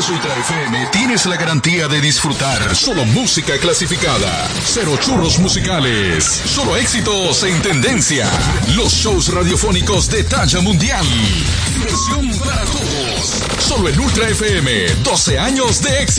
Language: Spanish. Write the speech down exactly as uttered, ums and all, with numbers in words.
Ultra F M tienes la garantía de disfrutar solo música clasificada, cero churros musicales, solo éxitos en tendencia, los shows radiofónicos de talla mundial, diversión para todos, solo en Ultra F M, doce años de éxito.